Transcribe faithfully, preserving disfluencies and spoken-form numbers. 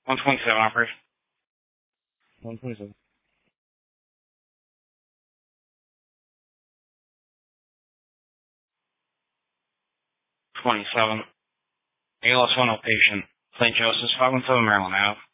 one twenty-seven, operator. one twenty-seven. twenty-seven. A L S one oh patient. Saint Joseph's, five one seven Maryland Ave.